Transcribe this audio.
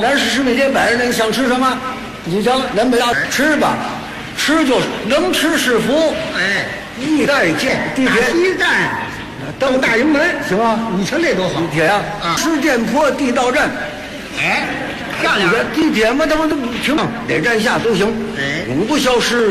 咱是市民街摆着那个想吃什么，你想咱们要吃吧，吃就是能吃是福。 哎， 一代建地铁一站到大营门， 行啊， 你瞧这多好地铁呀，石涧坡地道站。 哎，漂亮。 地铁嘛，他们都停哪站下都行， 哎永不消失。